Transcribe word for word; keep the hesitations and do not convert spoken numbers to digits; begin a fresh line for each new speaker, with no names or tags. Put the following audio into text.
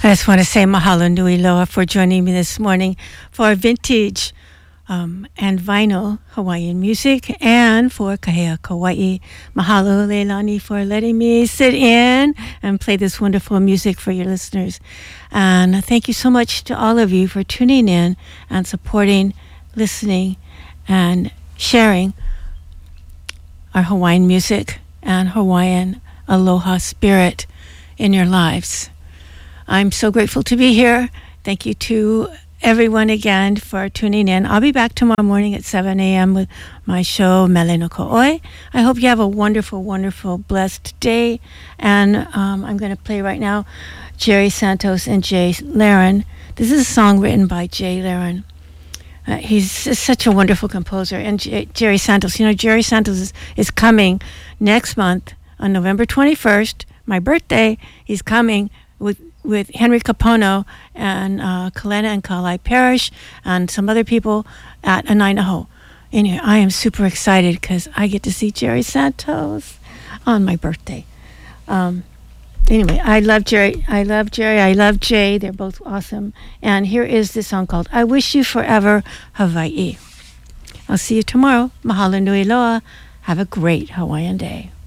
I just want to say mahalo nui loa for joining me this morning for vintage um, and vinyl Hawaiian music, and for Kahea Kauai. Mahalo Leilani for letting me sit in and play this wonderful music for your listeners. And thank you so much to all of you for tuning in and supporting, listening, and sharing our Hawaiian music and Hawaiian aloha spirit in your lives. I'm so grateful to be here. Thank you to everyone again for tuning in. I'll be back tomorrow morning at seven a.m. with my show, Mele no Ko'oi. I hope you have a wonderful, wonderful, blessed day. And um, I'm going to play right now Jerry Santos and Jay Laren. This is a song written by Jay Laren. Uh, he's such a wonderful composer. And J- Jerry Santos, you know, Jerry Santos is, is coming next month on November twenty-first, my birthday. He's coming with with Henry Kapono and uh, Kalena and Kalai Parish and some other people at Anainaho. Anyway, I am super excited because I get to see Jerry Santos on my birthday. Um, anyway, I love Jerry. I love Jerry. I love Jay. They're both awesome. And here is this song called I Wish You Forever, Hawaii. I'll see you tomorrow. Mahalo nui loa. Have a great Hawaiian day.